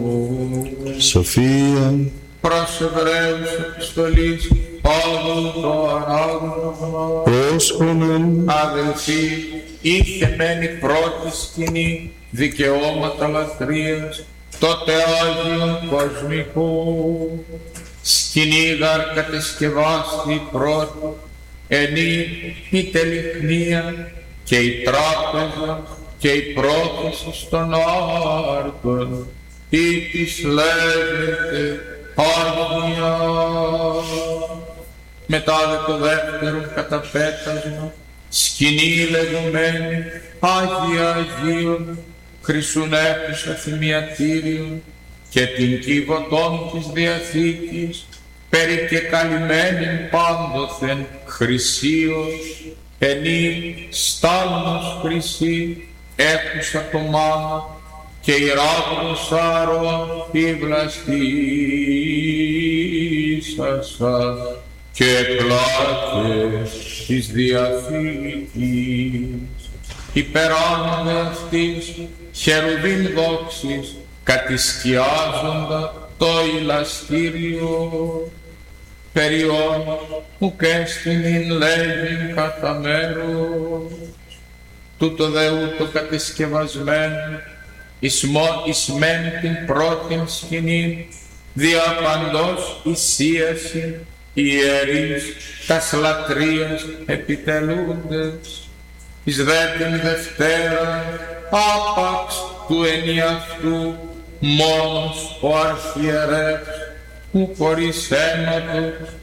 Σοφία προς Εβραίους επιστολής Παύλου το ανάγνωσμα. πρόσχομεν Αδελφοί, είχε μένει πρώτη σκηνή δικαιώματα λατρείας, τότε Άγιον Κοσμικού. Σκηνή γαρ κατεσκευάστη πρώτη, ενή η τελειχνία και η τράπεζα και η πρόθεση των άρτων, ή της λέγεται Άγια. Μετά δε το δεύτερο καταπέτασμα, σκηνή λεγόμενη Άγια Αγίων, χρυσούν έπεισα θυμιατήριον και την κύβωτον της Διαθήκης, περί και καλυμμένην πάντοθεν χρυσίως, ενή στάλμος χρυσή, έκουσα το μάνα και η ράβδος άρωα η βλαστήσασα και πλάκες της Διαθήκης. Υπεράνονται αυτής χερουβίμ δόξης, κατησκιάζοντα το ηλαστήριο, περιόν ουκ έστεινην λέγειν κατά μέρος, τούτο δε ούτω κατεσκευασμένο, εις μεν την πρώτην σκηνήν, δια παντός εισίαση ιερείς τας λατρείας επιτελούντες, εις δε την Δευτέρα άπαξ του ενιαυτού μόνος ο αρχιερεύς, ου χωρίς αίματος